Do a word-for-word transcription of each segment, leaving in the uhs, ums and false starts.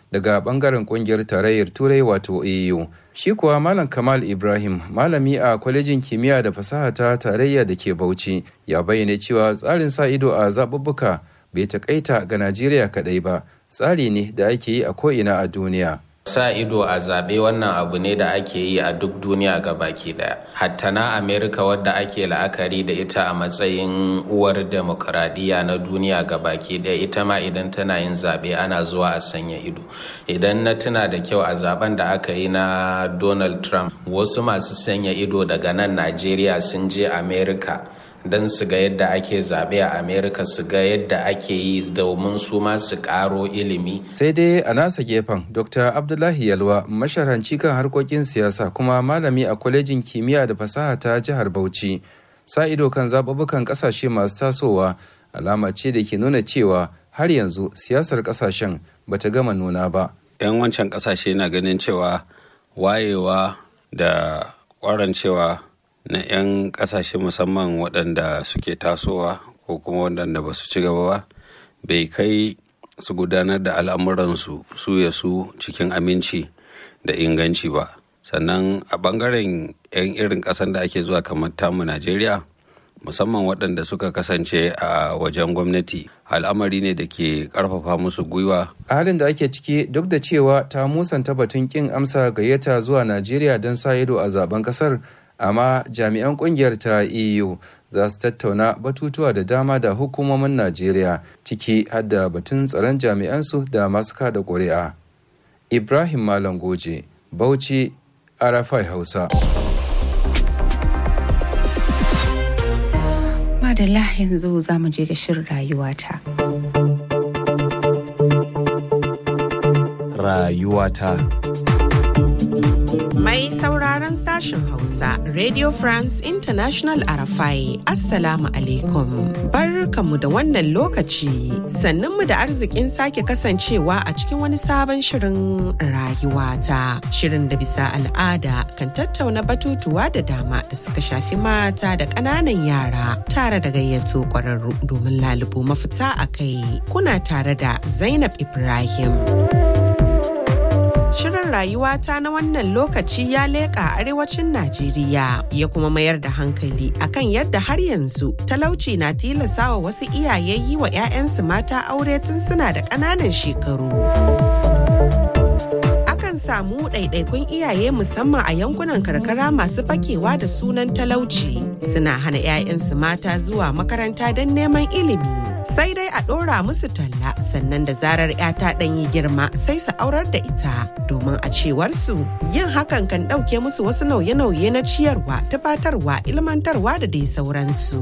daga bangaren kungiyar tarayyar turai wato E U. Shi kuwa Malam Kamal Ibrahim, malami a kwalejin kimiyya da fasaha ta tarayya da ke Bauchi, ya bayyana cewa tsarin sa ido a zaɓuɓɓuka bai takaita ga Najeriya kaɗai ba, tsari ne da ake yi a ko'ina a duniya. Sa ido a zaɓe wannan abu ne da ake yi a duk duniya ga baki ɗaya. Hatta na Amerika wadda ake la'akari da ita a matsayin uwar demokuraɗiyya na duniya ga baki ɗaya, ita ma idan tana yin zaɓe ana zuwa a sanya ido. Idan na tuna da kyau a zaben da aka yi na Donald Trump, wasu masu sanya ido daga nan Najeriya sun je Amerika don su ga yadda ake zaɓe a Amerika, su ga yadda ake yi domin su ma su ƙaro ilimi. Sai dai a nasa gefen Dokta Abdullahi Yalwa, masharanci kan harkokin siyasa kuma malami a kwalejin kimiyya da fasaha ta jihar Bauchi, sa ido kan zaɓuɓɓukan ƙasashe masu tasowa alama ce da ke nuna cewa har yanzu siyasar ƙasashen bata gama nuna ba. 'Yan wancan ƙasashe na ganin cewa wayewa da ƙwarancewa na 'yan kasashe musamman waɗanda suke tasowa ko kuma waɗanda ba su ci gaba ba bai kai su gudanar da al'amuransu su ya su cikin aminci da inganci ba. Sannan a ɓangaren 'yan irin ƙasar da ake zuwa kamar tamu Najeriya, musamman waɗanda suka kasance a wajen gwamnati, al'amari ne da ke ƙarfafa musu gwiwa. A halin da ake ciki, duk da cewa ta musanta batun ƙin amsa gayyata zuwa Najeriya don sa ido a zaben ƙasar, amma jami'an kungiyar ta E U za su tattauna batutuwa da dama da hukumomin Najeriya, ciki har da batun tsaron jami'ansu da masu kada ƙuri'a. Ibrahim Malam Goje, Bauchi, Arafai Hausa. Madalla, yanzu za mu je ga shirin rayuwata. Rayuwata. Mai sauraron sashen Hausa, Radio France International Arafai, Assalamu alaikum. Barkanmu da wannan lokaci, sannunmu da arzikin sake kasancewa a cikin wani sabon shirin rayuwata. Shirin da bisa al'ada kan tattauna batutuwa da dama da suka shafi mata da ƙananan yara, tare da gayyato ƙwararru domin lalubo mafita a kai. Kuna tare da Zainab Ibrahim. Shirin rayuwata na wannan lokaci ya leƙa arewacin Najeriya ya kuma mayar da hankali akan yadda har yanzu talauci na tilasawa wasu iyaye yi wa 'ya'yansu mata aure tun suna da ƙananan shekaru. Akan samu ɗaiɗaikun iyaye musamman a yankunan karkara masu fakewa da sunan talauci suna hana 'ya'yansu mata zuwa makaranta don neman ilimi. Sai dai a ɗora musu talla, sannan da zarar 'ya ta ɗan yi girma sai su aurar da ita, domin a cewar su yin hakan kan ɗauke musu wasu nauye-nauye na ciyarwa, tufatarwa, ilmantarwa da dai sauransu.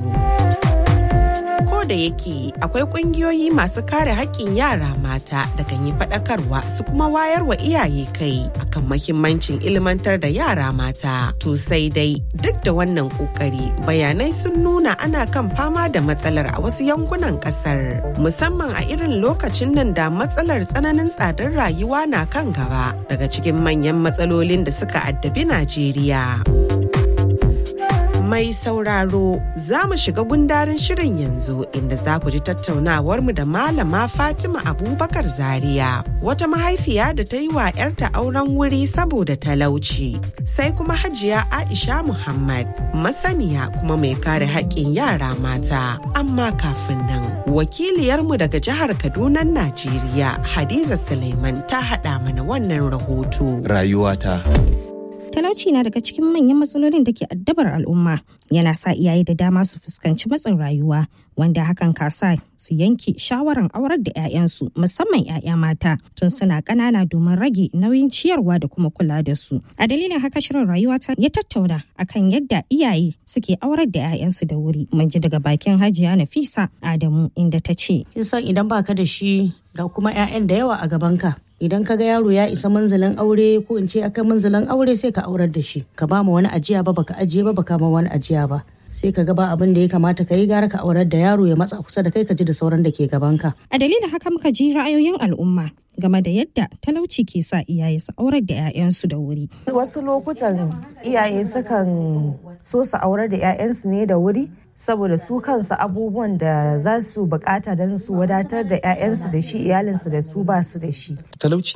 Ko da yake akwai ƙungiyoyi masu kare haƙƙin yara mata da kan yi faɗakarwa su kuma wayar wa iyaye kai akan mahimmancin ilmantar da yara mata. To sai dai duk da wannan ƙoƙari, bayanai sun nuna ana kan fama da matsalar a wasu yankunan ƙasar, musamman a irin lokacin nan da matsalar tsananin tsadar rayuwa na kan gaba daga cikin manyan matsalolin da suka addabi Najeriya. Mai sauraro, za mu shiga gundarin shirin yanzu inda za ku ji tattaunawarmu da Malama Fatima Abubakar Zaria, wata mahaifiya da ta yi wa 'yarta auren wuri saboda talauci. Sai kuma Hajiya Aisha Muhammad, masaniya kuma mai kare haƙƙin yara mata. Amma kafin nan, wakiliyarmu daga jihar Kaduna, Najeriya, Hadiza Suleiman ta haɗa mana wannan rahoto. Rayuwata. Talauci na daga cikin manyan matsalolin da ke addabar al'umma, yana sa iyaye da dama su fuskanci matsin rayuwa, wanda hakan ka sa su yanke shawaran aurar da 'ya'yansu, musamman 'ya'ya mata tun suna ƙanana domin rage nauyin ciyarwa da kuma kula da su. A dalilin haka shirin rayuwata ya tattauna akan yadda iyaye suke aurar da 'ya'yansu da wuri. Mun ji daga bakin Hajiya Nafisa Adamu inda ta ce, kin san idan baka da shi ga kuma 'ya'yan da yawa a gabanka, idan ka ga yaro ya isa manzalin aure ko in ce akan manzalin aure sai ka aurar da shi, ka ba mu wani ajiya ba baka ajiye ba baka ma wani ajiya ba, sai ka ga ba abin da ya kamata ka yi, gara ka aurar da yaro ya matsa kusa da kai ka ji da sauran da ke gabanka. A dalilin haka muka ji ra'ayoyin al'umma game da yadda talauci ke sa iyaye su aurar da 'ya'yansu da wuri. Wasu lokutan iyaye sukan so su aurar da 'ya'yansu ne da wuri saboda su kansu abubuwan da za su bukata don su wadatar da 'ya'yansu da shi, iyalinsu da su ba su da shi. Talauci